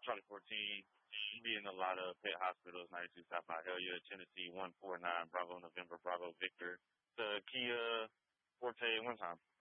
Charlie 14, be in a lot of pet hospitals, 92 South by Hell yeah, Tennessee 149 Bravo November Bravo Victor. The Kia Forte one time.